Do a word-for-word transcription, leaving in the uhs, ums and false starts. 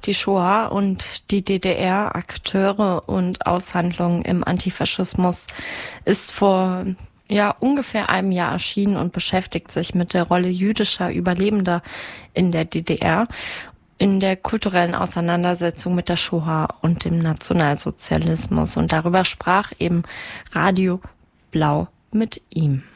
Die Shoah und die D D R, Akteure und Aushandlungen im Antifaschismus ist vor ja ungefähr einem Jahr erschienen und beschäftigt sich mit der Rolle jüdischer Überlebender in der D D R, in der kulturellen Auseinandersetzung mit der Shoah und dem Nationalsozialismus. Und darüber sprach eben Radio Blau mit ihm.